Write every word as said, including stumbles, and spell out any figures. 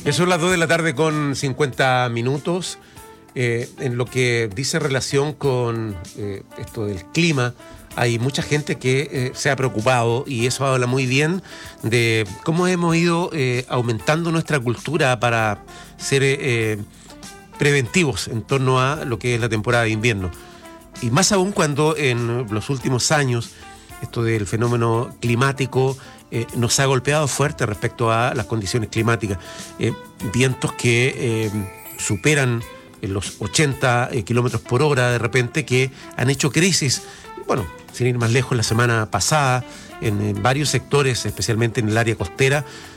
Ya son las dos de la tarde con cincuenta minutos. Eh, en lo que dice relación con eh, esto del clima, hay mucha gente que eh, se ha preocupado, y eso habla muy bien de cómo hemos ido eh, aumentando nuestra cultura para ser eh, preventivos en torno a lo que es la temporada de invierno. Y más aún cuando en los últimos años esto del fenómeno climático eh, nos ha golpeado fuerte respecto a las condiciones climáticas. Eh, vientos que eh, superan los ochenta eh, kilómetros por hora de repente, que han hecho crisis, bueno, sin ir más lejos, la semana pasada en, en varios sectores, especialmente en el área costera,